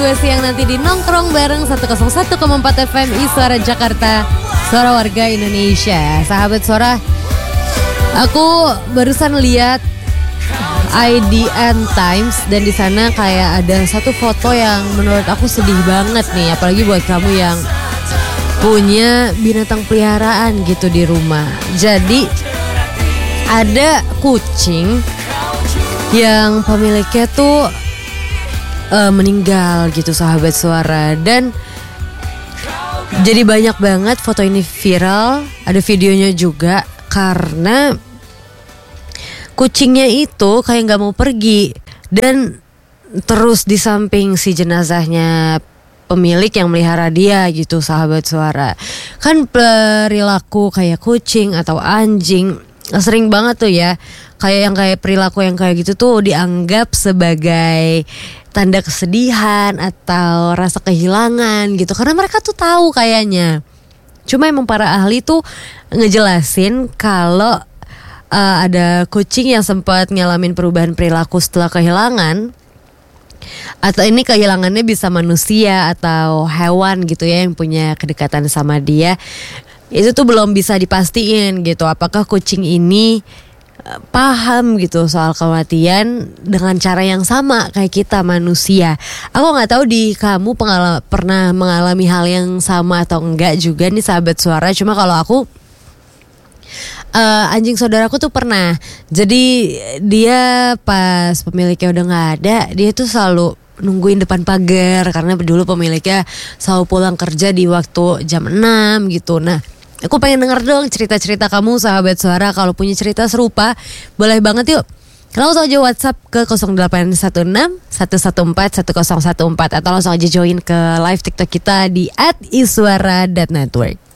2 siang nanti di Nongkrong bareng 101,4 FM Suara Jakarta, Suara Warga Indonesia. Sahabat Suara, aku barusan lihat IDN Times dan di sana kayak ada satu foto yang menurut aku sedih banget nih, apalagi buat kamu yang punya binatang peliharaan gitu di rumah. Jadi ada kucing yang pemiliknya tuh meninggal gitu, sahabat Suara, dan jadi banyak banget foto ini viral, ada videonya juga karena kucingnya itu kayak gak mau pergi dan terus di samping si jenazahnya pemilik yang melihara dia gitu, sahabat Suara. Kan perilaku kayak kucing atau anjing sering banget tuh ya, kayak perilaku yang kayak gitu tuh dianggap sebagai tanda kesedihan atau rasa kehilangan gitu, karena mereka tuh tahu kayaknya. Cuma emang para ahli tuh ngejelasin kalau ada kucing yang sempat ngalamin perubahan perilaku setelah kehilangan, atau ini kehilangannya bisa manusia atau hewan gitu ya yang punya kedekatan sama dia. Itu tuh belum bisa dipastiin gitu, apakah kucing ini paham gitu soal kematian dengan cara yang sama kayak kita manusia. Aku nggak tahu di kamu pernah mengalami hal yang sama atau enggak juga nih, sahabat Suara. Cuma kalau aku, anjing saudaraku tuh pernah. Jadi dia pas pemiliknya udah nggak ada, dia tuh selalu nungguin depan pagar karena dulu pemiliknya selalu pulang kerja di waktu jam 6 gitu. Nah, aku pengen denger dong cerita-cerita kamu, sahabat Suara. Kalau punya cerita serupa, boleh banget yuk. Langsung aja WhatsApp ke 0816 114 1014 atau langsung aja join ke live TikTok kita di @iswara.network.